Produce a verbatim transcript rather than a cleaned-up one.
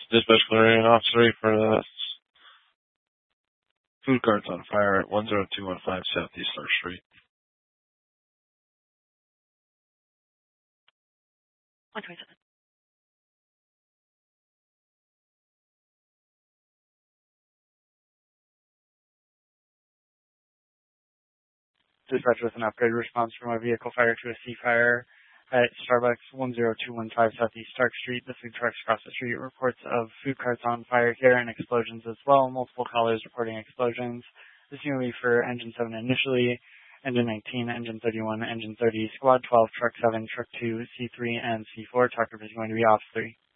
Dispatch clearing off three for the food carts on fire at one zero two one five Southeast Clark Street. one twenty-seven. Dispatch with an upgrade response from a vehicle fire to a C fire at Starbucks one zero two one five Southeast Stark Street. The food trucks across the street reports of food carts on fire here and explosions as well. Multiple callers reporting explosions. This is going to be for Engine seven initially, Engine nineteen, Engine thirty-one, Engine thirty, Squad twelve, Truck seven, Truck two, C three, and C four. Talk group is going to be off three.